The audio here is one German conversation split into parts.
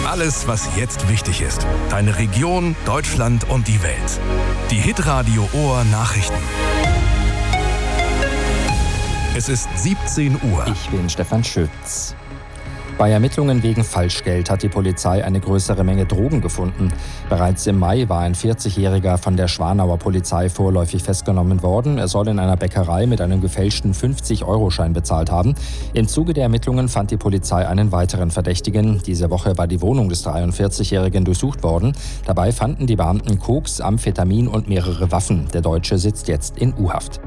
Alles, was jetzt wichtig ist. Deine Region, Deutschland und die Welt. Die Hitradio Ohr Nachrichten. Es ist 17 Uhr. Ich bin Stefan Schütz. Bei Ermittlungen wegen Falschgeld hat die Polizei eine größere Menge Drogen gefunden. Bereits im Mai war ein 40-Jähriger von der Schwanauer Polizei vorläufig festgenommen worden. Er soll in einer Bäckerei mit einem gefälschten 50-Euro-Schein bezahlt haben. Im Zuge der Ermittlungen fand die Polizei einen weiteren Verdächtigen. Diese Woche war die Wohnung des 43-Jährigen durchsucht worden. Dabei fanden die Beamten Koks, Amphetamin und mehrere Waffen. Der Deutsche sitzt jetzt in U-Haft.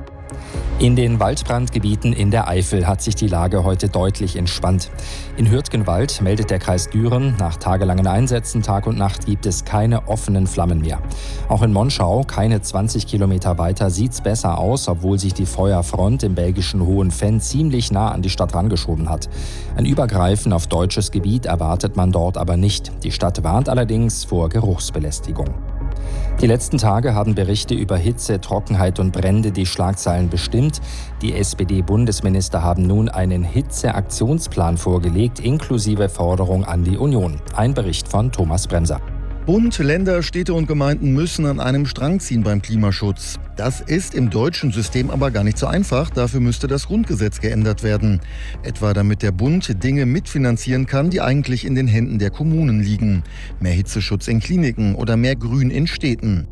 In den Waldbrandgebieten in der Eifel hat sich die Lage heute deutlich entspannt. In Hürtgenwald meldet der Kreis Düren, nach tagelangen Einsätzen Tag und Nacht gibt es keine offenen Flammen mehr. Auch in Monschau, keine 20 Kilometer weiter, sieht's besser aus, obwohl sich die Feuerfront im belgischen Hohenfenn ziemlich nah an die Stadt rangeschoben hat. Ein Übergreifen auf deutsches Gebiet erwartet man dort aber nicht. Die Stadt warnt allerdings vor Geruchsbelästigung. Die letzten Tage haben Berichte über Hitze, Trockenheit und Brände die Schlagzeilen bestimmt. Die SPD-Bundesminister haben nun einen Hitzeaktionsplan vorgelegt, inklusive Forderung an die Union. Ein Bericht von Thomas Bremser. Bund, Länder, Städte und Gemeinden müssen an einem Strang ziehen beim Klimaschutz. Das ist im deutschen System aber gar nicht so einfach. Dafür müsste das Grundgesetz geändert werden. Etwa damit der Bund Dinge mitfinanzieren kann, die eigentlich in den Händen der Kommunen liegen. Mehr Hitzeschutz in Kliniken oder mehr Grün in Städten.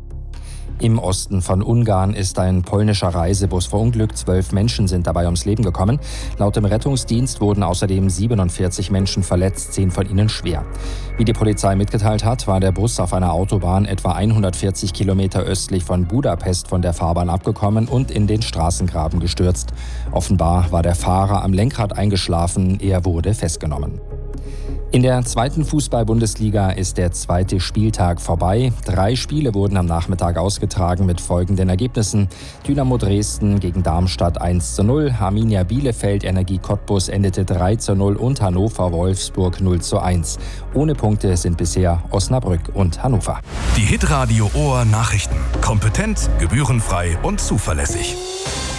Im Osten von Ungarn ist ein polnischer Reisebus verunglückt. 12 Menschen sind dabei ums Leben gekommen. Laut dem Rettungsdienst wurden außerdem 47 Menschen verletzt, 10 von ihnen schwer. Wie die Polizei mitgeteilt hat, war der Bus auf einer Autobahn etwa 140 Kilometer östlich von Budapest von der Fahrbahn abgekommen und in den Straßengraben gestürzt. Offenbar war der Fahrer am Lenkrad eingeschlafen, er wurde festgenommen. In der zweiten Fußball-Bundesliga ist der zweite Spieltag vorbei. 3 Spiele wurden am Nachmittag ausgetragen mit folgenden Ergebnissen. Dynamo Dresden gegen Darmstadt 1:0, Arminia Bielefeld Energie Cottbus endete 3:0 und Hannover Wolfsburg 0:1. Ohne Punkte sind bisher Osnabrück und Hannover. Die Hitradio Ohr Nachrichten. Kompetent, gebührenfrei und zuverlässig.